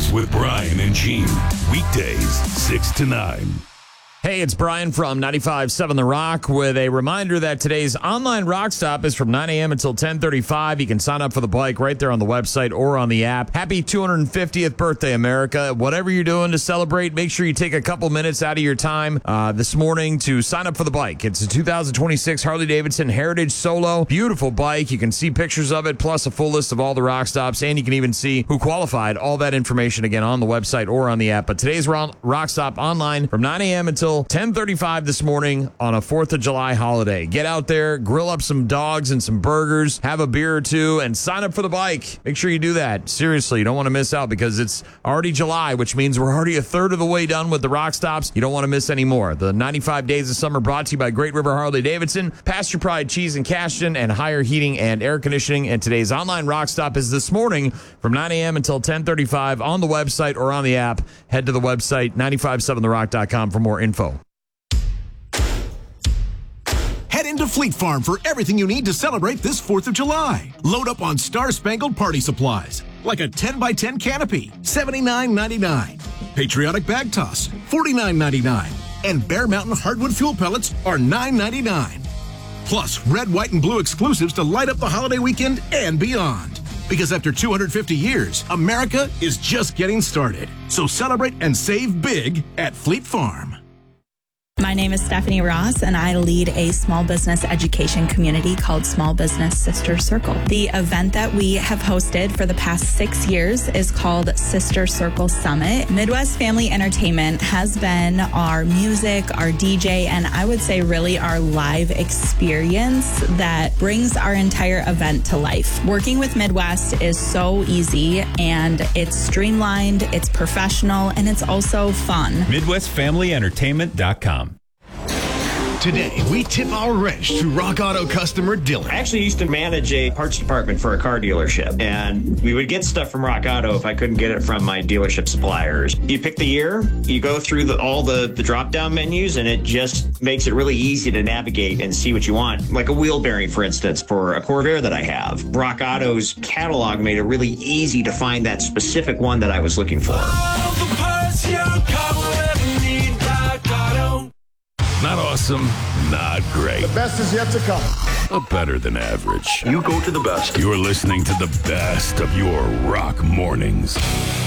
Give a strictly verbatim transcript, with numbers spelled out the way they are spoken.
Mornings with Brian and Gene. Weekdays, six to nine. Hey, it's Brian from ninety-five point seven The Rock with a reminder that today's online Rock Stop is from nine a.m. until ten thirty-five. You can sign up for the bike right there on the website or on the app. Happy two hundred fiftieth birthday, America. Whatever you're doing to celebrate, make sure you take a couple minutes out of your time uh, this morning to sign up for the bike. It's a two thousand twenty-six Harley-Davidson Heritage Solo. Beautiful bike. You can see pictures of it, plus a full list of all the Rock Stops, and you can even see who qualified. All that information, again, on the website or on the app. But today's Rock Stop online from nine a.m. until ten thirty-five this morning on a fourth of July holiday. Get out there, grill up some dogs and some burgers, have a beer or two, and sign up for the bike. Make sure you do that. Seriously, you don't want to miss out because it's already July, which means we're already a third of the way done with the Rock Stops. You don't want to miss any more. The ninety-five Days of Summer brought to you by Great River Harley-Davidson, Pasture Pride Cheese and Cashton, and Higher Heating and Air Conditioning. And today's online Rock Stop is this morning from nine a.m. until ten thirty-five on the website or on the app. Head to the website, nine five seven the rock dot com for more info. Head into Fleet Farm for everything you need to celebrate this fourth of July. Load up on star-spangled party supplies, like a ten by ten canopy, seventy-nine ninety-nine. Patriotic bag toss, forty-nine ninety-nine. And Bear Mountain hardwood fuel pellets are nine ninety-nine. Plus, red, white, and blue exclusives to light up the holiday weekend and beyond. Because after two hundred fifty years, America is just getting started. So celebrate and save big at Fleet Farm. My name is Stephanie Ross, and I lead a small business education community called Small Business Sister Circle. The event that we have hosted for the past six years is called Sister Circle Summit. Midwest Family Entertainment has been our music, our D J, and I would say really our live experience that brings our entire event to life. Working with Midwest is so easy, and it's streamlined, it's professional, and it's also fun. Midwest Family Entertainment dot com. Today, we tip our wrench to Rock Auto customer Dylan. I actually used to manage a parts department for a car dealership, and we would get stuff from Rock Auto if I couldn't get it from my dealership suppliers. You pick the year, you go through the, all the, the drop-down menus, and it just makes it really easy to navigate and see what you want. Like a wheel bearing, for instance, for a Corvair that I have. Rock Auto's catalog made it really easy to find that specific one that I was looking for. All the parts your car will ever need, Rock Auto. Not awesome, not great. The best is yet to come. But better than average. You go to the best. You're listening to the best of your rock mornings.